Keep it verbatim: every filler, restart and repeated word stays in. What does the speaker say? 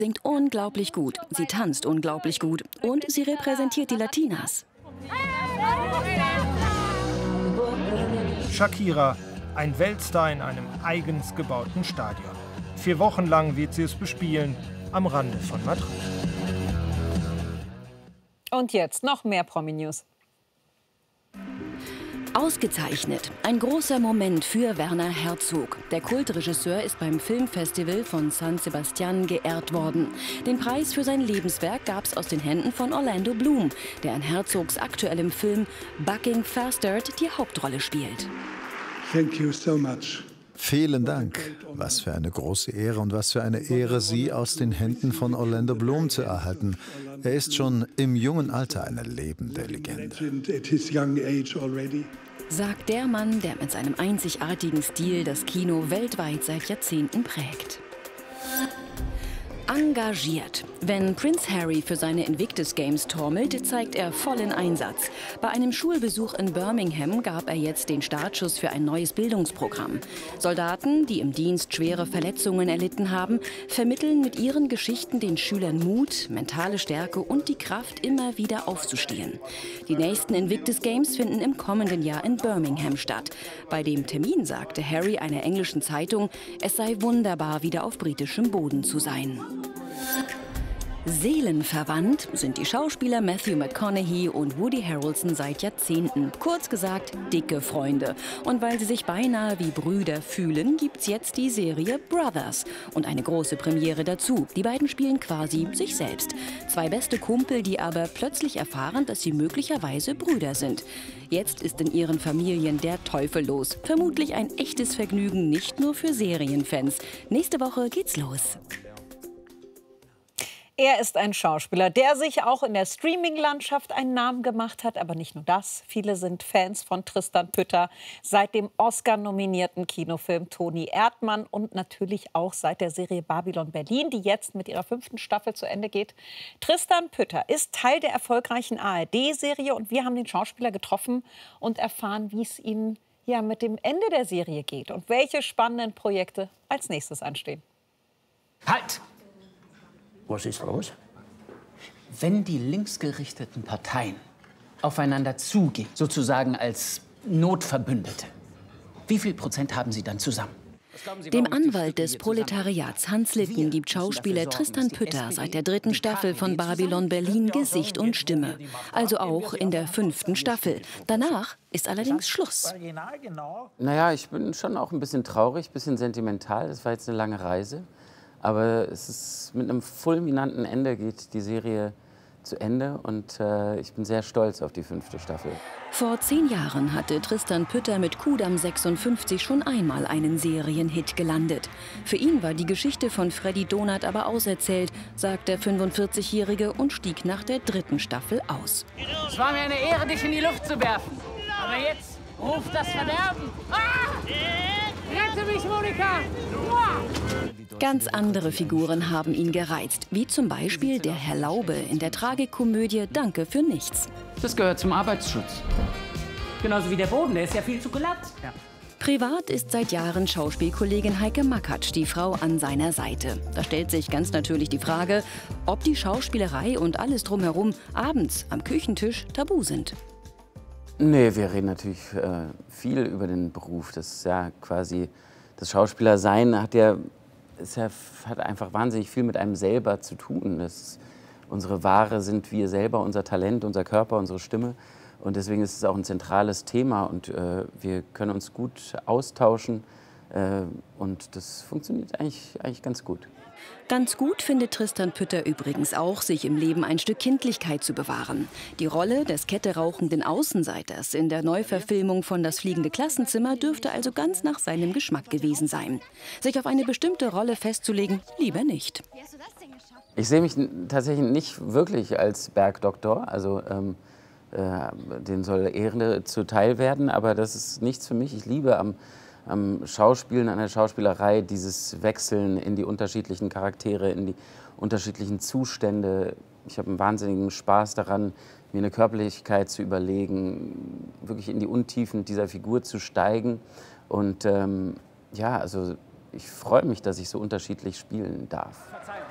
Singt unglaublich gut, sie tanzt unglaublich gut und sie repräsentiert die Latinas. Shakira, ein Weltstar in einem eigens gebauten Stadion. Vier Wochen lang wird sie es bespielen, am Rande von Madrid. Und jetzt noch mehr Promi-News. Ausgezeichnet. Ein großer Moment für Werner Herzog. Der Kultregisseur ist beim Filmfestival von San Sebastian geehrt worden. Den Preis für sein Lebenswerk gab es aus den Händen von Orlando Bloom, der in Herzogs aktuellem Film Bucking Bastard die Hauptrolle spielt. Thank you so much. Vielen Dank. Was für eine große Ehre und was für eine Ehre, Sie aus den Händen von Orlando Bloom zu erhalten. Er ist schon im jungen Alter eine lebende Legende. Sagt der Mann, der mit seinem einzigartigen Stil das Kino weltweit seit Jahrzehnten prägt. Engagiert. Wenn Prince Harry für seine Invictus Games tormelt, zeigt er vollen Einsatz. Bei einem Schulbesuch in Birmingham gab er jetzt den Startschuss für ein neues Bildungsprogramm. Soldaten, die im Dienst schwere Verletzungen erlitten haben, vermitteln mit ihren Geschichten den Schülern Mut, mentale Stärke und die Kraft, immer wieder aufzustehen. Die nächsten Invictus Games finden im kommenden Jahr in Birmingham statt. Bei dem Termin sagte Harry einer englischen Zeitung, es sei wunderbar, wieder auf britischem Boden zu sein. Seelenverwandt sind die Schauspieler Matthew McConaughey und Woody Harrelson seit Jahrzehnten. Kurz gesagt, dicke Freunde. Und weil sie sich beinahe wie Brüder fühlen, gibt's jetzt die Serie Brothers. Und eine große Premiere dazu. Die beiden spielen quasi sich selbst. Zwei beste Kumpel, die aber plötzlich erfahren, dass sie möglicherweise Brüder sind. Jetzt ist in ihren Familien der Teufel los. Vermutlich ein echtes Vergnügen, nicht nur für Serienfans. Nächste Woche geht's los. Er ist ein Schauspieler, der sich auch in der Streaming-Landschaft einen Namen gemacht hat. Aber nicht nur das. Viele sind Fans von Tristan Pütter seit dem Oscar-nominierten Kinofilm Toni Erdmann und natürlich auch seit der Serie Babylon Berlin, die jetzt mit ihrer fünften Staffel zu Ende geht. Tristan Pütter ist Teil der erfolgreichen A R D-Serie und wir haben den Schauspieler getroffen und erfahren, wie es ihm ja mit dem Ende der Serie geht und welche spannenden Projekte als nächstes anstehen. Halt! Was ist los? Wenn die linksgerichteten Parteien aufeinander zugehen, sozusagen als Notverbündete, wie viel Prozent haben sie dann zusammen? Dem Anwalt des Proletariats Hans Litten gibt Schauspieler Tristan Pütter seit der dritten Staffel von Babylon Berlin Gesicht und Stimme. Also auch in der fünften Staffel. Danach ist allerdings Schluss. Naja, ich bin schon auch ein bisschen traurig, ein bisschen sentimental. Das war jetzt eine lange Reise. Aber es ist mit einem fulminanten Ende geht die Serie zu Ende und äh, ich bin sehr stolz auf die fünfte Staffel. Vor zehn Jahren hatte Tristan Pütter mit Kudam sechsundfünfzig schon einmal einen Serienhit gelandet. Für ihn war die Geschichte von Freddy Donath aber auserzählt, sagt der fünfundvierzigjährige und stieg nach der dritten Staffel aus. Es war mir eine Ehre, dich in die Luft zu werfen. Aber jetzt ruft das Verderben. Ah! Rette mich, Monika! Ganz andere Figuren haben ihn gereizt, wie zum Beispiel der Herr Laube in der Tragikomödie Danke für nichts. Das gehört zum Arbeitsschutz. Genauso wie der Boden, der ist ja viel zu glatt. Ja. Privat ist seit Jahren Schauspielkollegin Heike Makatsch die Frau an seiner Seite. Da stellt sich ganz natürlich die Frage, ob die Schauspielerei und alles drumherum abends am Küchentisch tabu sind. Nee, wir reden natürlich äh, viel über den Beruf. Das ist ja quasi, das Schauspielersein hat ja, ist ja, hat einfach wahnsinnig viel mit einem selber zu tun. Das, unsere Ware sind wir selber, unser Talent, unser Körper, unsere Stimme. Und deswegen ist es auch ein zentrales Thema und äh, wir können uns gut austauschen äh, und das funktioniert eigentlich, eigentlich ganz gut. Ganz gut findet Tristan Pütter übrigens auch, sich im Leben ein Stück Kindlichkeit zu bewahren. Die Rolle des ketterauchenden Außenseiters in der Neuverfilmung von Das fliegende Klassenzimmer dürfte also ganz nach seinem Geschmack gewesen sein. Sich auf eine bestimmte Rolle festzulegen, lieber nicht. Ich sehe mich tatsächlich nicht wirklich als Bergdoktor, also ähm, äh, den soll Ehre zuteil werden, aber das ist nichts für mich. Ich liebe am am Schauspielen, an der Schauspielerei, dieses Wechseln in die unterschiedlichen Charaktere, in die unterschiedlichen Zustände. Ich habe einen wahnsinnigen Spaß daran, mir eine Körperlichkeit zu überlegen, wirklich in die Untiefen dieser Figur zu steigen. Und ähm, ja, also ich freue mich, dass ich so unterschiedlich spielen darf.